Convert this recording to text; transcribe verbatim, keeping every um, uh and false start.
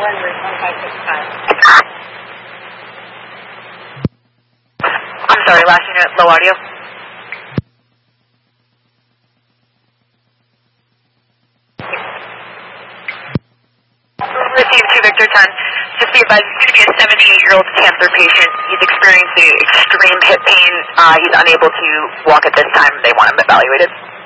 I'm sorry, last unit, low audio. Received two Victor ten. Just be advised, he's going to be a seventy-eight-year-old cancer patient. He's experiencing extreme hip pain. Uh, he's unable to walk at this time. They want him evaluated.